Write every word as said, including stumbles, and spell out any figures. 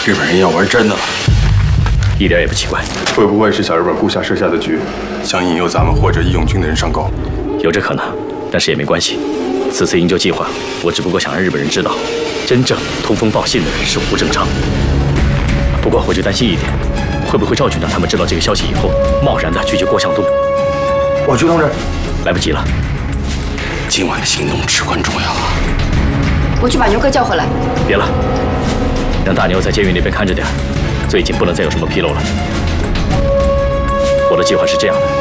日本人要玩真的了， 一点也不奇怪。 会不会是小日本顾下设下的局，想引诱咱们或者义勇军的人上钩？ 有这可能，但是也没关系。此次营救计划，我只不过想让日本人知道，真正通风报信的人是胡正昌。不过我就担心一点，会不会赵局长他们知道这个消息以后，贸然的拒绝郭向东？ 我去通知。 来不及了。 今晚的行动至关重要啊！ 我去把牛哥叫回来。 别了，让大牛在监狱那边看着点，最近不能再有什么纰漏了。我的计划是这样的。